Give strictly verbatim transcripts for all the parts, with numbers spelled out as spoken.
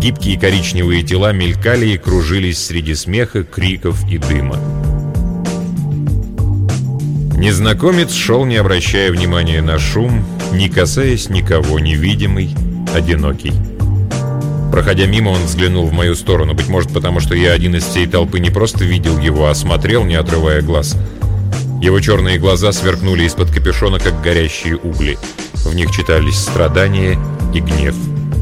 Гибкие коричневые тела мелькали и кружились среди смеха, криков и дыма. Незнакомец шел, не обращая внимания на шум, не касаясь никого, невидимый, одинокий. Проходя мимо, он взглянул в мою сторону, быть может, потому что я один из всей толпы не просто видел его, а смотрел, не отрывая глаз. Его черные глаза сверкнули из-под капюшона, как горящие угли. В них читались страдания и гнев.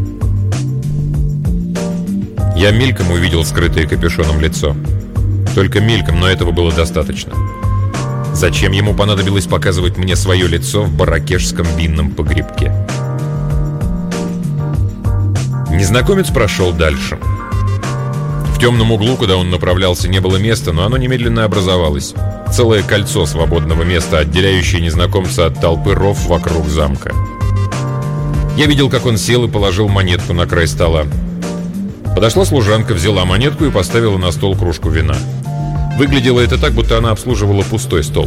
Я мельком увидел скрытое капюшоном лицо. Только мельком, но этого было достаточно. Зачем ему понадобилось показывать мне свое лицо в баракешском винном погребке? Незнакомец прошел дальше. В темном углу, куда он направлялся, не было места, но оно немедленно образовалось. Целое кольцо свободного места, отделяющее незнакомца от толпы ров вокруг замка. Я видел, как он сел и положил монетку на край стола. Подошла служанка, взяла монетку и поставила на стол кружку вина. Выглядело это так, будто она обслуживала пустой стол.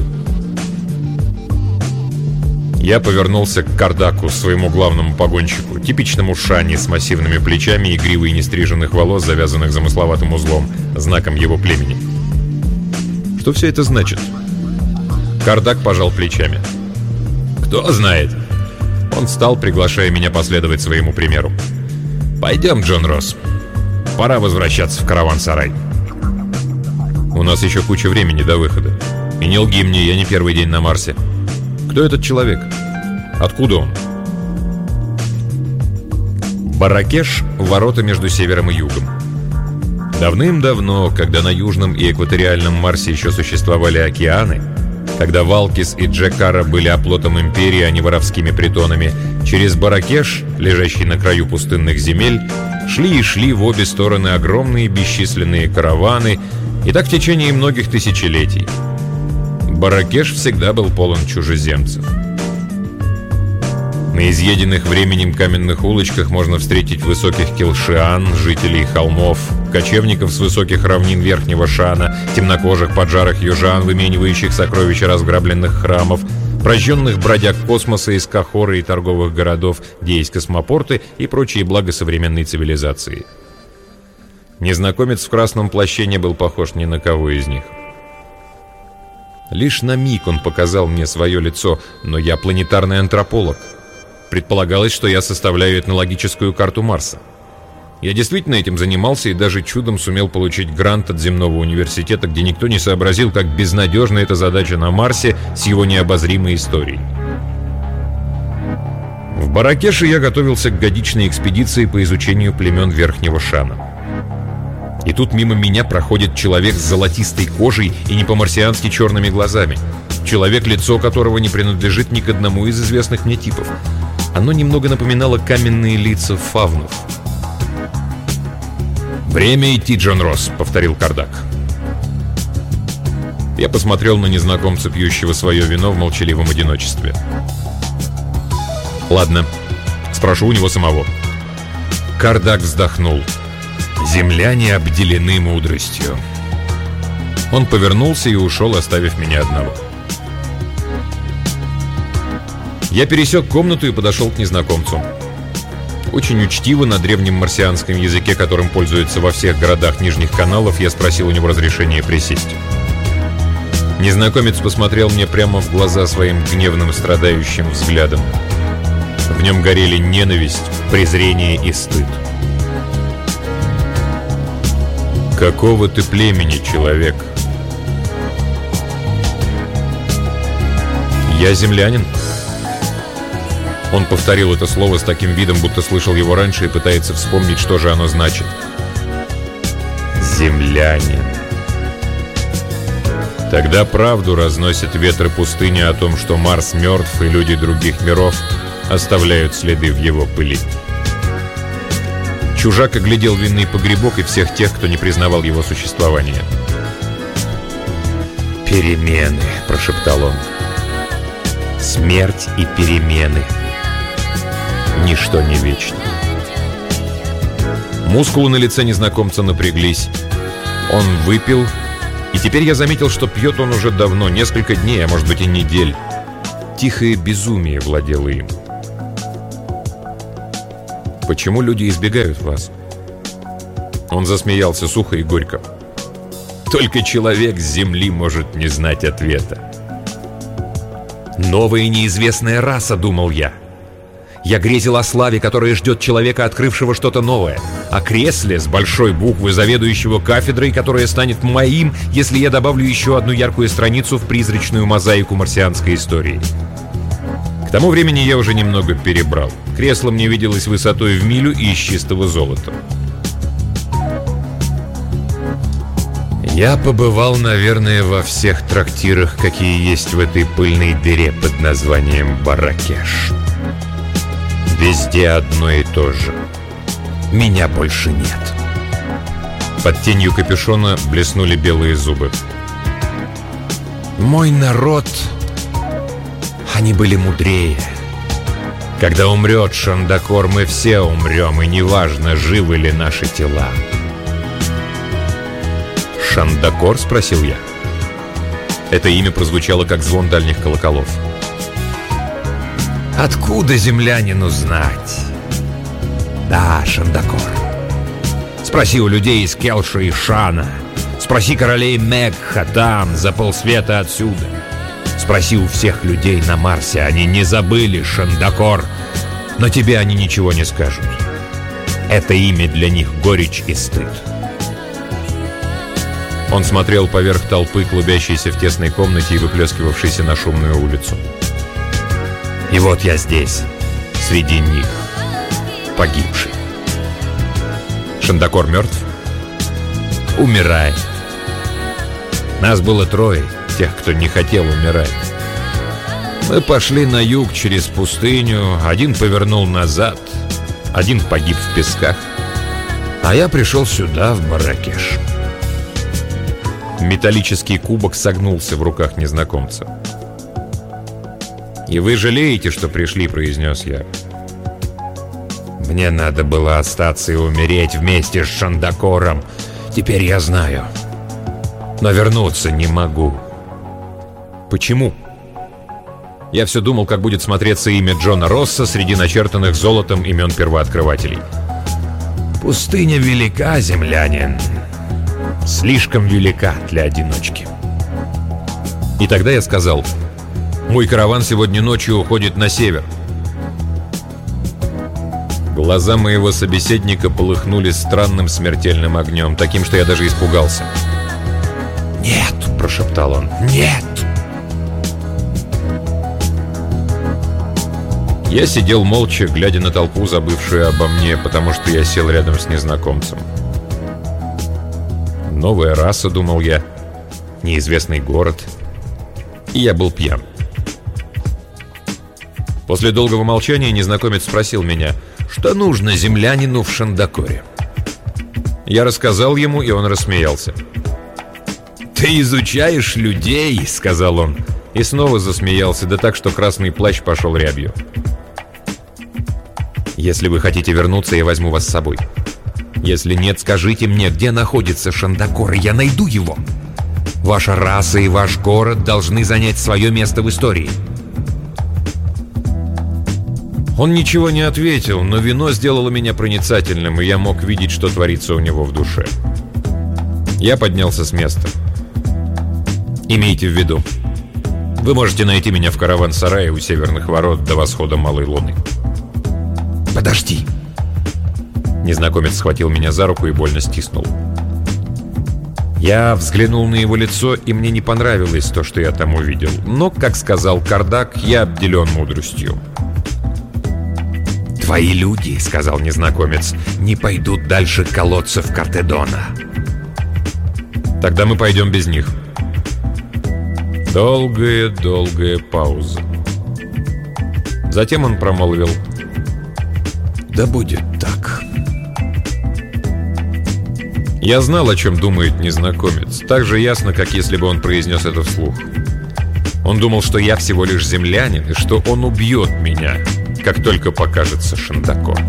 Я повернулся к Кардаку, своему главному погонщику, типичному шане с массивными плечами и гривой нестриженных волос, завязанных замысловатым узлом, знаком его племени. Что все это значит? Кардак пожал плечами. Кто знает? Он встал, приглашая меня последовать своему примеру. Пойдем, Джон Росс. Пора возвращаться в караван-сарай. У нас еще куча времени до выхода. И не лги мне, я не первый день на Марсе. Кто этот человек? Откуда он? Баракеш — ворота между севером и югом. Давным-давно, когда на южном и экваториальном Марсе еще существовали океаны, когда Валкис и Джекара были оплотом империи, а не воровскими притонами, через Баракеш, лежащий на краю пустынных земель, шли и шли в обе стороны огромные бесчисленные караваны, и так в течение многих тысячелетий. Баракеш всегда был полон чужеземцев. На изъеденных временем каменных улочках можно встретить высоких килшиан, жителей холмов, кочевников с высоких равнин Верхнего Шана, темнокожих поджарых южан, выменивающих сокровища разграбленных храмов, прожженных бродяг космоса из Кахоры и торговых городов, где есть космопорты и прочие блага современной цивилизации. Незнакомец в красном плаще не был похож ни на кого из них. Лишь на миг он показал мне свое лицо, но я планетарный антрополог. Предполагалось, что я составляю этнологическую карту Марса. Я действительно этим занимался и даже чудом сумел получить грант от земного университета, где никто не сообразил, как безнадежна эта задача на Марсе с его необозримой историей. В Баракеше я готовился к годичной экспедиции по изучению племен Верхнего Шана. И тут мимо меня проходит человек с золотистой кожей и не по-марсиански черными глазами. Человек, лицо которого не принадлежит ни к одному из известных мне типов. Оно немного напоминало каменные лица фавнов. «Время идти, Джон Росс», — повторил Кардак. Я посмотрел на незнакомца, пьющего свое вино в молчаливом одиночестве. «Ладно, спрошу у него самого». Кардак вздохнул. «Земляне обделены мудростью». Он повернулся и ушел, оставив меня одного. Я пересек комнату и подошел к незнакомцу. Очень учтиво, на древнем марсианском языке, которым пользуются во всех городах Нижних Каналов, я спросил у него разрешения присесть. Незнакомец посмотрел мне прямо в глаза своим гневным, страдающим взглядом. В нем горели ненависть, презрение и стыд. «Какого ты племени, человек?» «Я землянин». Он повторил это слово с таким видом, будто слышал его раньше и пытается вспомнить, что же оно значит. «Землянин». Тогда правду разносят ветры пустыни о том, что Марс мертв, и люди других миров оставляют следы в его пыли. Чужак оглядел винный погребок и всех тех, кто не признавал его существования. «Перемены», — прошептал он. «Смерть и перемены. Ничто не вечно». Мускулы на лице незнакомца напряглись. Он выпил, и теперь я заметил, что пьет он уже давно, несколько дней, а может быть и недель. Тихое безумие владело им. «Почему люди избегают вас? Он засмеялся сухо и горько. Только человек с земли может не знать ответа. «Новая неизвестная раса», — думал я. Я грезил о славе, которая ждет человека, открывшего что-то новое, о кресле с большой буквы заведующего кафедрой, которая станет моим, если я добавлю еще одну яркую страницу в призрачную мозаику марсианской истории. К тому времени я уже немного перебрал. Кресло мне виделось высотой в милю и из чистого золота. Я побывал, наверное, во всех трактирах, какие есть в этой пыльной дыре под названием Марракеш. Везде одно и то же. Меня больше нет. Под тенью капюшона блеснули белые зубы. Мой народ... Они были мудрее. Когда умрет Шандакор, мы все умрем, и неважно, живы ли наши тела. «Шандакор?» — спросил я. Это имя прозвучало, как звон дальних колоколов. Откуда землянину знать? Да, Шандакор. Спроси у людей из Келша и Шана. Спроси королей Мекха там, за полсвета отсюда. Спроси у всех людей на Марсе. Они не забыли Шандакор. Но тебе они ничего не скажут. Это имя для них горечь и стыд. Он смотрел поверх толпы, клубящейся в тесной комнате и выплескивавшейся на шумную улицу. И вот я здесь, среди них, погибший. Шандакор мертв? Умирает. Нас было трое, тех, кто не хотел умирать. Мы пошли на юг через пустыню, один повернул назад, один погиб в песках, а я пришел сюда, в Марракеш. Металлический кубок согнулся в руках незнакомца. «И вы жалеете, что пришли?» — произнес я. «Мне надо было остаться и умереть вместе с Шандакором. Теперь я знаю. Но вернуться не могу». «Почему?» Я все думал, как будет смотреться имя Джона Росса среди начертанных золотом имен первооткрывателей. «Пустыня велика, землянин. Слишком велика для одиночки». И тогда я сказал: «Мой караван сегодня ночью уходит на север». Глаза моего собеседника полыхнули странным смертельным огнем, таким, что я даже испугался. «Нет!» — прошептал он. «Нет!» Я сидел молча, глядя на толпу, забывшую обо мне, потому что я сел рядом с незнакомцем. Новая раса, думал я, неизвестный город. И я был пьян. После долгого молчания незнакомец спросил меня, что нужно землянину в Шандакоре. Я рассказал ему, и он рассмеялся. «Ты изучаешь людей», — сказал он, и снова засмеялся, да так, что красный плащ пошел рябью. «Если вы хотите вернуться, я возьму вас с собой. Если нет, скажите мне, где находится Шандакор, и я найду его. Ваша раса и ваш город должны занять свое место в истории». Он ничего не ответил, но вино сделало меня проницательным, и я мог видеть, что творится у него в душе. Я поднялся с места. «Имейте в виду, вы можете найти меня в караван-сарае у северных ворот до восхода Малой Луны». «Подожди!» Незнакомец схватил меня за руку и больно стиснул. Я взглянул на его лицо, и мне не понравилось то, что я там увидел. Но, как сказал Кардак, я обделен мудростью. «Твои люди, — сказал незнакомец, — не пойдут дальше колодцев Картедона». «Тогда мы пойдем без них». Долгая-долгая пауза. Затем он промолвил: «Да будет так». Я знал, о чем думает незнакомец, так же ясно, как если бы он произнес это вслух. Он думал, что я всего лишь землянин, и что он убьет меня, как только покажется Шандакор.